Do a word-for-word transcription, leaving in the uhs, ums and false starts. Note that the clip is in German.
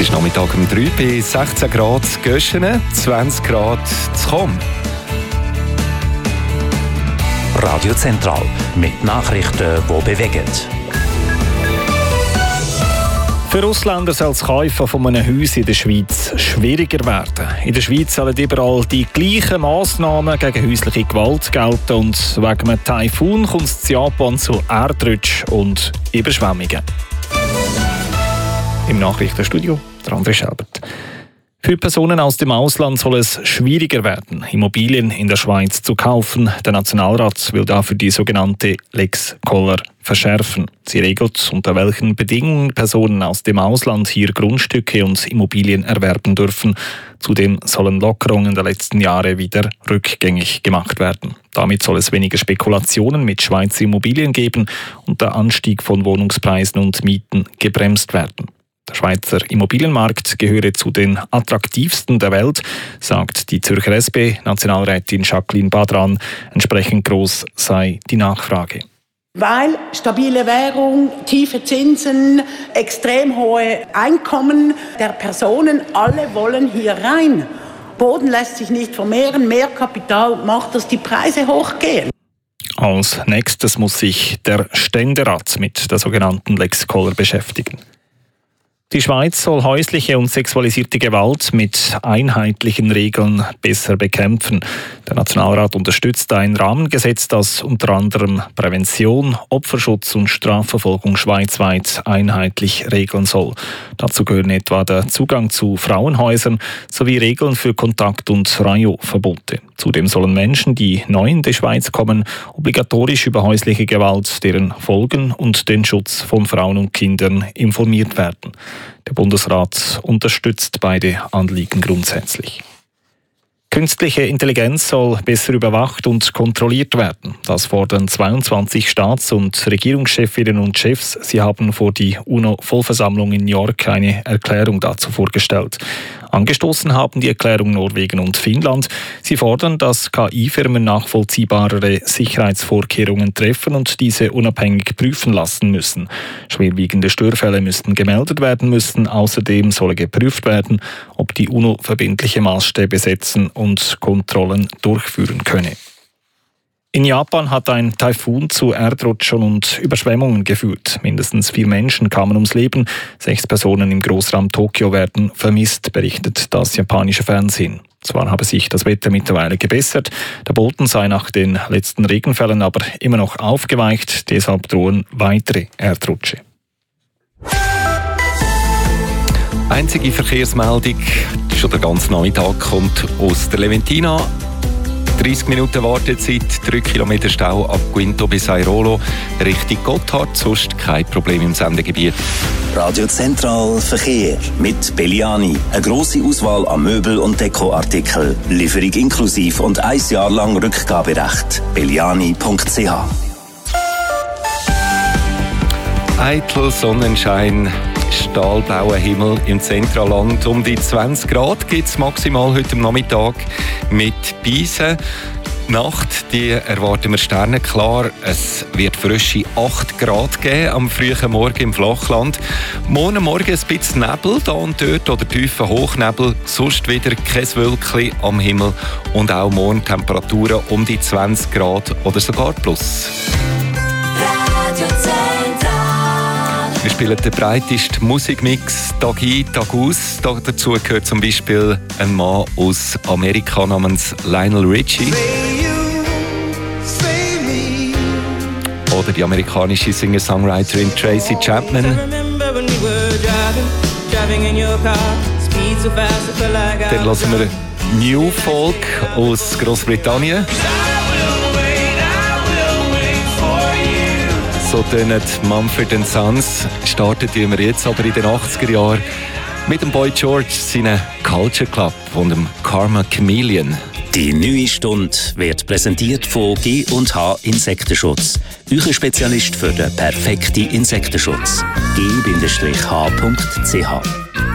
ist Nachmittag um drei bei sechzehn Grad Göschenen, zwanzig Grad zu Cham. Radio Zentral mit Nachrichten, die bewegen. Für Ausländer soll das Kaufen von einem Haus in der Schweiz schwieriger werden. In der Schweiz sollen überall die gleichen Massnahmen gegen häusliche Gewalt gelten und wegen einem Taifun kommt es in Japan zu Erdrutsch und Überschwemmungen. Im Nachrichtenstudio der André Schelbert. Für Personen aus dem Ausland soll es schwieriger werden, Immobilien in der Schweiz zu kaufen. Der Nationalrat will dafür die sogenannte Lex Koller verschärfen. Sie regelt, unter welchen Bedingungen Personen aus dem Ausland hier Grundstücke und Immobilien erwerben dürfen. Zudem sollen Lockerungen der letzten Jahre wieder rückgängig gemacht werden. Damit soll es weniger Spekulationen mit Schweizer Immobilien geben und der Anstieg von Wohnungspreisen und Mieten gebremst werden. Der Schweizer Immobilienmarkt gehöre zu den attraktivsten der Welt, sagt die Zürcher S P-Nationalrätin Jacqueline Badran. Entsprechend gross sei die Nachfrage. Weil stabile Währung, tiefe Zinsen, extrem hohe Einkommen der Personen, alle wollen hier rein. Boden lässt sich nicht vermehren, mehr Kapital macht, dass die Preise hochgehen. Als nächstes muss sich der Ständerat mit der sogenannten Lex Koller beschäftigen. Die Schweiz soll häusliche und sexualisierte Gewalt mit einheitlichen Regeln besser bekämpfen. Der Nationalrat unterstützt ein Rahmengesetz, das unter anderem Prävention, Opferschutz und Strafverfolgung schweizweit einheitlich regeln soll. Dazu gehören etwa der Zugang zu Frauenhäusern sowie Regeln für Kontakt- und Rajo-Verbote. Zudem sollen Menschen, die neu in die Schweiz kommen, obligatorisch über häusliche Gewalt, deren Folgen und den Schutz von Frauen und Kindern informiert werden. Der Bundesrat unterstützt beide Anliegen grundsätzlich. Künstliche Intelligenz soll besser überwacht und kontrolliert werden. Das fordern zweiundzwanzig Staats- und Regierungschefinnen und Chefs. Sie haben vor die UNO-Vollversammlung in New York eine Erklärung dazu vorgestellt. Angestoßen haben die Erklärung Norwegen und Finnland. Sie fordern, dass K I-Firmen nachvollziehbarere Sicherheitsvorkehrungen treffen und diese unabhängig prüfen lassen müssen. Schwerwiegende Störfälle müssten gemeldet werden müssen. Außerdem solle geprüft werden, ob die UNO verbindliche Maßstäbe setzen und Kontrollen durchführen könne. In Japan hat ein Taifun zu Erdrutschen und Überschwemmungen geführt. Mindestens vier Menschen kamen ums Leben. Sechs Personen im Großraum Tokio werden vermisst, berichtet das japanische Fernsehen. Zwar habe sich das Wetter mittlerweile gebessert, der Boden sei nach den letzten Regenfällen aber immer noch aufgeweicht. Deshalb drohen weitere Erdrutsche. Einzige Verkehrsmeldung, schon der ganze Nachmittag, kommt aus der Leventina. dreißig Minuten Wartezeit, drei Kilometer Stau ab Guinto bis Airolo, Richtung Gotthard, sonst kein Problem im Sendegebiet. Radio Zentral Verkehr mit Belliani. Eine grosse Auswahl an Möbel- und Dekoartikeln. Lieferung inklusiv und ein Jahr lang Rückgaberecht. belliani punkt c h. Eitel Sonnenschein, stahlblauer Himmel im Zentralland. Um die zwanzig Grad gibt es maximal heute am Nachmittag mit Beisen. Nacht, die erwarten wir sternenklar. Es wird frische acht Grad geben am frühen Morgen im Flachland. Morgen Morgen ein bisschen Nebel da und dort oder tiefer Hochnebel. Sonst wieder kein Wölkchen am Himmel. Und auch morgen Temperaturen um die zwanzig Grad oder sogar plus. Wir spielen den breitesten Musikmix Tag ein, Tag aus. Dazu gehört zum Beispiel ein Mann aus Amerika namens Lionel Richie. Oder die amerikanische Singer-Songwriterin Tracy Chapman. Dann hören wir New Folk aus Großbritannien. So tönen Mumford and Sons. Startet wir jetzt aber in den achtziger Jahren mit dem Boy George, seinem Culture Club und dem Karma Chameleon. Die neue Stunde wird präsentiert von G und H Insektenschutz. Euer Spezialist für den perfekten Insektenschutz. G H punkt c h.